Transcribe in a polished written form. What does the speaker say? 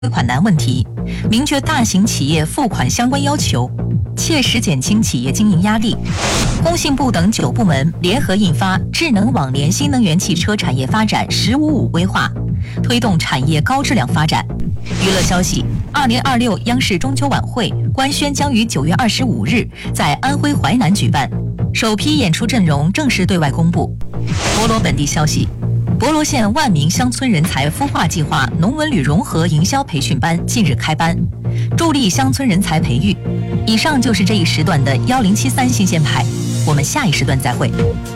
款难问题，明确大型企业付款相关要求，切实减轻企业经营压力。工信部等9部门联合印发《智能网联新能源汽车产业发展“15+5”规划》，推动产业高质量发展。娱乐消息：2026央视中秋晚会官宣将于9月25日在安徽淮南举办，首批演出阵容正式对外公布。博罗本地消息：博罗县万名乡村人才孵化计划农文旅融合营销培训班近日开班，助力乡村人才培育。以上就是这一时段的1073新鲜派，我们下一时段再会。